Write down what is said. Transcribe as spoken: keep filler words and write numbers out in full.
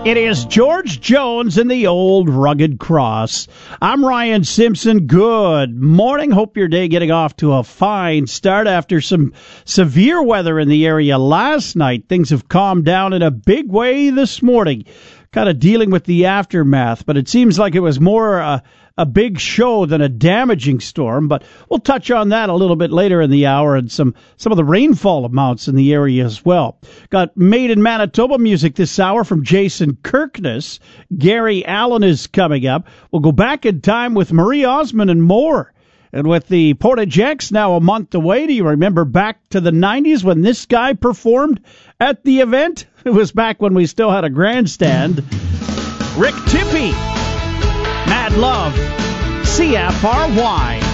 It is George Jones and the Old Rugged Cross. I'm Ryan Simpson. Good morning. Hope your day getting off to a fine start after some severe weather in the area last night. Things have calmed down in a big way this morning. Kind of dealing with the aftermath, but it seems like it was more uh, a big show than a damaging storm. But we'll touch on that a little bit later in the hour and some, some of the rainfall amounts in the area as well. Got Made in Manitoba music this hour from Jason Kirkness. Gary Allen is coming up. We'll go back in time with Marie Osmond and more. And with the Portage X now a month away, do you remember back to the nineties when this guy performed at the event? It was back when we still had a grandstand. Rick Tippie, Mad Love, C F R Y.